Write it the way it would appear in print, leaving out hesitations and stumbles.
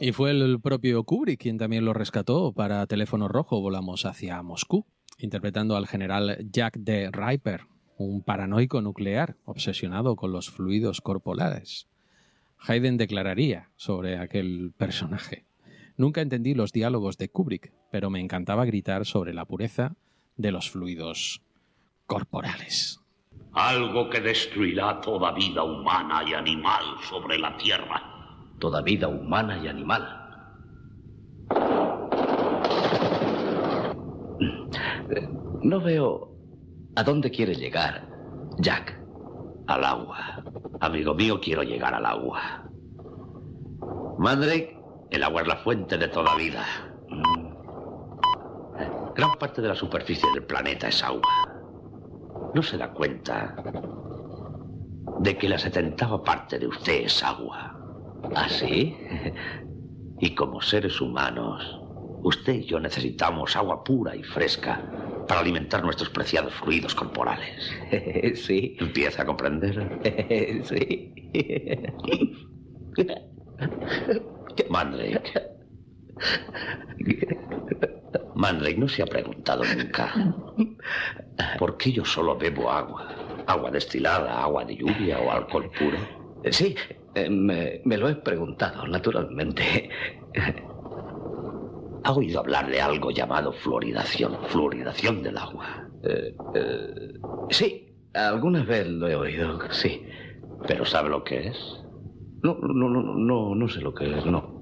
Y fue el propio Kubrick quien también lo rescató. Para Teléfono Rojo volamos hacia Moscú, interpretando al general Jack D. Ripper, un paranoico nuclear obsesionado con los fluidos corporales. Hayden declararía sobre aquel personaje: nunca entendí los diálogos de Kubrick, pero me encantaba gritar sobre la pureza de los fluidos corporales. Algo que destruirá toda vida humana y animal sobre la Tierra. Toda vida humana y animal. No veo a dónde quiere llegar, Jack. Al agua. Amigo mío, quiero llegar al agua. Mandrake, el agua es la fuente de toda vida. Gran parte de la superficie del planeta es agua. ¿No se da cuenta de que la 70ª parte de usted es agua? ¿Ah, sí? Y como seres humanos, usted y yo necesitamos agua pura y fresca para alimentar nuestros preciados fluidos corporales. Sí. ¿Empieza a comprender? Sí. Mandrake no se ha preguntado nunca por qué yo solo bebo agua. Agua destilada, agua de lluvia o alcohol puro. Sí, me lo he preguntado, naturalmente. ¿Ha oído hablar de algo llamado fluoridación? Fluoridación del agua. Sí, alguna vez lo he oído, sí. ¿Pero sabe lo que es? No sé lo que es, no.